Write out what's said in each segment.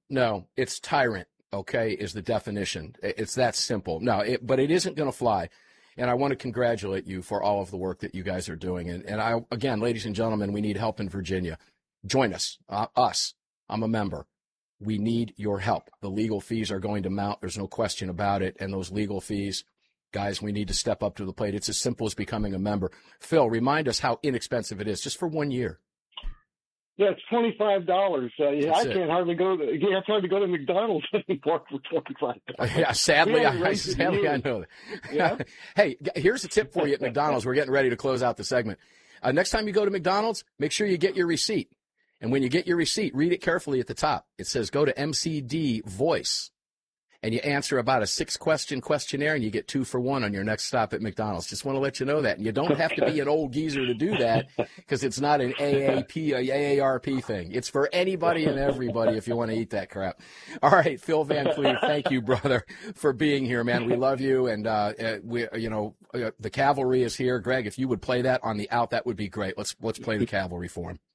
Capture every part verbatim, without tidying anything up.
No, it's tyrant, okay, is the definition. It's that simple. No, it, but it isn't going to fly. And I want to congratulate you for all of the work that you guys are doing. And, and I, again, ladies and gentlemen, we need help in Virginia. Join us, uh, us. I'm a member. We need your help. The legal fees are going to mount. There's no question about it. And those legal fees, guys, we need to step up to the plate. It's as simple as becoming a member. Phil, remind us how inexpensive it is just for one year. Yeah, it's twenty-five dollars. Uh, yeah, I it. can't hardly go to. You have to hardly go to McDonald's anymore for twenty-five dollars. Yeah, sadly, I, sadly I know that. Yeah. Hey, here's a tip for you at McDonald's. We're getting ready to close out the segment. Uh, next time you go to McDonald's, make sure you get your receipt. And when you get your receipt, read it carefully at the top. It says go to M C D Voice. And you answer about a six-question questionnaire, and you get two for one on your next stop at McDonald's. Just want to let you know that. And you don't have to be an old geezer to do that because it's not an A A P, a A A R P thing. It's for anybody and everybody if you want to eat that crap. All right, Phil Van Cleve, thank you, brother, for being here, man. We love you. And, uh, we, you know, uh, the Cavalry is here. Greg, if you would play that on the out, that would be great. Let's, let's play the Cavalry for him.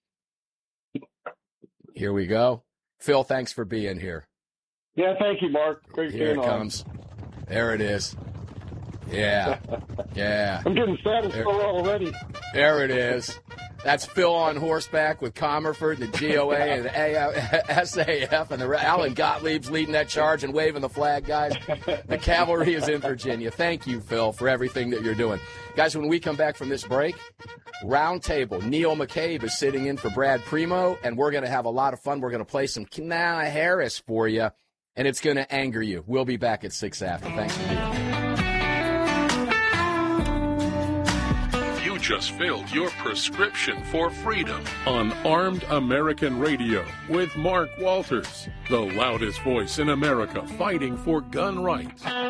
Here we go. Phil, thanks for being here. Yeah, thank you, Mark. Great Here it on. comes. There it is. Yeah. Yeah. I'm getting satisfied already. There it is. That's Phil on horseback with Comerford, the G O A, and the S A F, and the Alan Gottlieb's leading that charge and waving the flag, guys. The Cavalry is in Virginia. Thank you, Phil, for everything that you're doing. Guys, when we come back from this break, round table. Neil McCabe is sitting in for Brad Primo, and we're going to have a lot of fun. We're going to play some Kamala Harris for you, and it's going to anger you. We'll be back at six after. Thanks for being here. You just filled your prescription for freedom on Armed American Radio with Mark Walters, the loudest voice in America fighting for gun rights.